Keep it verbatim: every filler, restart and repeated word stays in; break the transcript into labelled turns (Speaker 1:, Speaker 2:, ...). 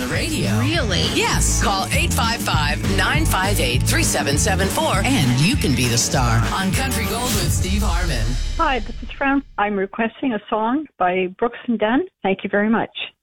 Speaker 1: radio.
Speaker 2: Really?
Speaker 1: Yes. Call eight five five, nine five eight, three seven seven four and you can be the star on Country Gold with Steve Harmon.
Speaker 3: Hi, this is Fran. I'm requesting a song by Brooks and Dunn. Thank you very much.